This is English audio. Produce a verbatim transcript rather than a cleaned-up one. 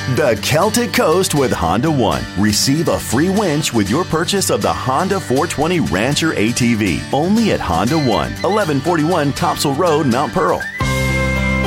The Celtic Coast with Honda One. Receive a free winch with your purchase of the Honda four twenty Rancher A T V. Only at Honda One, eleven forty-one Topsail Road, Mount Pearl.